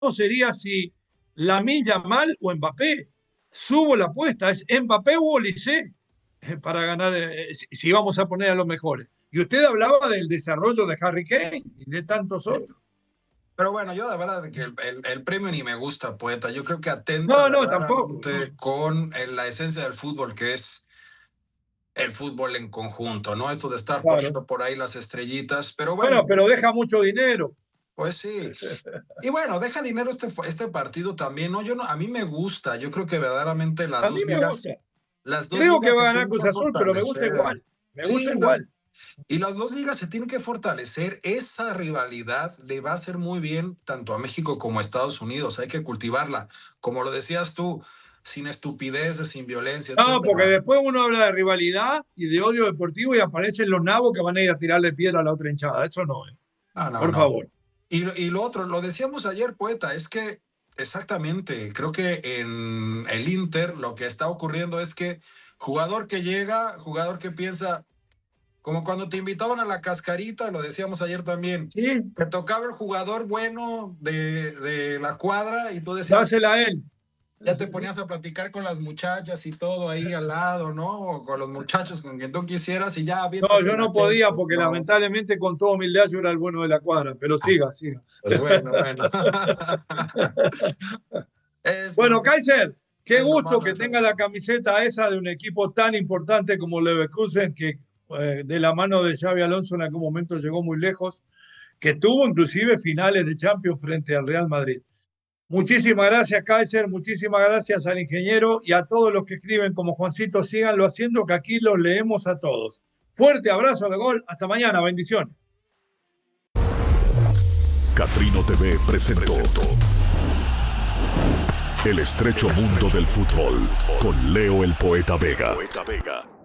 sería si Lamine Yamal o Mbappé. Subo la apuesta, es Mbappé o Olise para ganar, si vamos a poner a los mejores. Y usted hablaba del desarrollo de Harry Kane y de tantos otros. Pero bueno, yo de verdad que el premio ni me gusta, poeta. Yo creo que atenta No, tampoco. verdaderamente con la esencia del fútbol, que es el fútbol en conjunto, ¿no? Esto de estar poniendo por ahí las estrellitas, pero Bueno, bueno, pero deja mucho dinero. pues sí. Y bueno, deja dinero este partido también, ¿no? A mí me gusta, yo creo que verdaderamente A mí me gusta. las dos Creo que ligas va se a ganar tienen Cruz que Azul, pero me gusta fortalecer. igual. Me gusta Sí, no. igual. Y las dos ligas se tienen que fortalecer. Esa rivalidad le va a hacer muy bien tanto a México como a Estados Unidos. Hay que cultivarla. Como lo decías tú, sin estupideces, sin violencia, No, porque etcétera. después uno habla de rivalidad y de odio deportivo y aparecen los nabos que van a ir a tirarle piedra a la otra hinchada. Eso no, Ah, no, por no. favor. Y lo otro, lo decíamos ayer, poeta, es que exactamente, creo que en el Inter lo que está ocurriendo es que jugador que llega, jugador que piensa, como cuando te invitaban a la cascarita, lo decíamos ayer también, Sí, te tocaba el jugador bueno de la cuadra y tú decías, dásela a él. ya te ponías a platicar con las muchachas y todo ahí al lado, ¿no? O con los muchachos con quien tú quisieras y ya No, avientas yo el no podía aceite. porque No, lamentablemente con toda humildad yo era el bueno de la cuadra, pero siga, siga. pues bueno, bueno. Bueno, Kaiser, qué Es lo gusto malo que de ser. tenga la camiseta esa de un equipo tan importante como Leverkusen, que de la mano de Xabi Alonso en algún momento llegó muy lejos, que tuvo inclusive finales de Champions frente al Real Madrid. Muchísimas gracias, Kaiser, muchísimas gracias al ingeniero y a todos los que escriben como Juancito, síganlo haciendo, que aquí los leemos a todos. Fuerte abrazo de gol, hasta mañana, bendiciones. Catrino TV presentó El estrecho mundo del fútbol con Leo el Poeta Vega.